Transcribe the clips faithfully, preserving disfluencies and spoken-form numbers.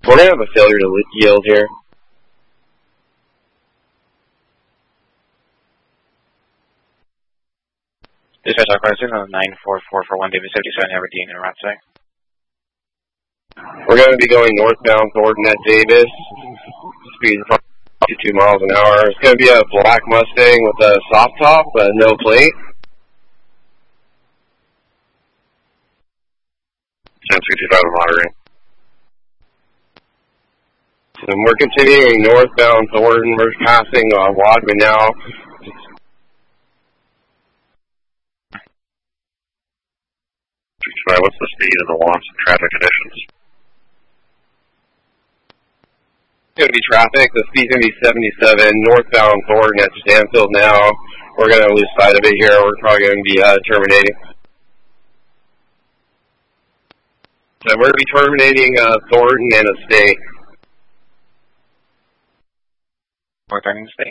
We're going to have a failure to yield here. Dispatch Aquarius on nine four four four one David seventy-seven Aberdeen and route site. We're going to be going northbound Thornton at Davis. Speed fifty-two miles an hour. It's going to be a black Mustang with a soft top, but no plate. ten sixty-five monitoring. And we're continuing northbound Thornton. We're passing uh, Wadman now. What's the speed and the launch and traffic conditions? It's going to be traffic. The speed's going to be seventy-seven. Northbound Thornton at Stanfield now. We're going to lose sight of it here. We're probably going to be uh, terminating. So we're going to be terminating uh, Thornton and Estate. North Thornton Estate.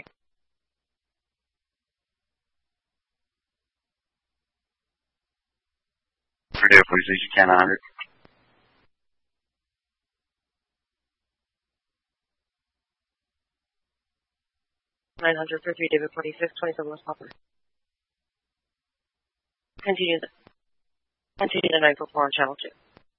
Forgive, please, you can one hundred. nine hundred for three, David forty-six, twenty-seven West Poplar. Continue the, continue the nine four four on channel two.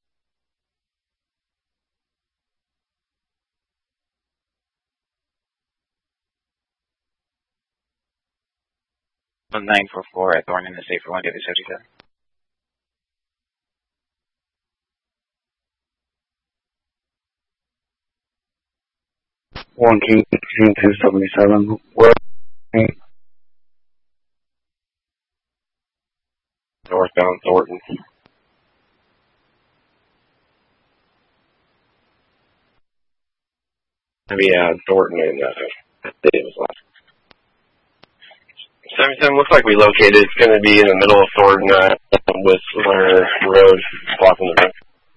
nine four four at Thornton Estate for one David seventy-seven. One King King two seventy seven. Where? Northbound Thornton. Maybe uh, Thornton and uh, Davis left. seventy-seven looks like we located. It's going to be in the middle of Thornton uh, with our road blocking the road.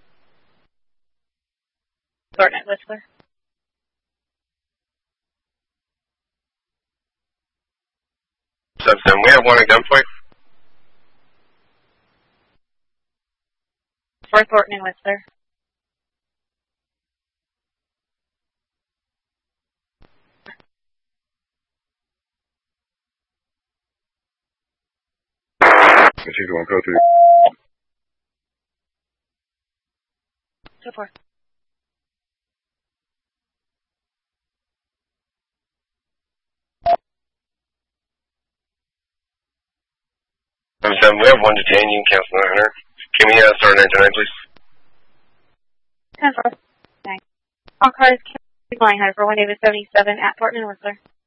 Thornton at Whistler. seventy-seven, we have one at gunpoint. For Thornton and Whistler. She's going to go through. So far. seventy-seven, we have one detained. You can cancel nine hundred. Can we uh, start nine ten nine, please? ten four. Nine. All cars keep flying high for one David seventy-seven at Thornton and Whistler.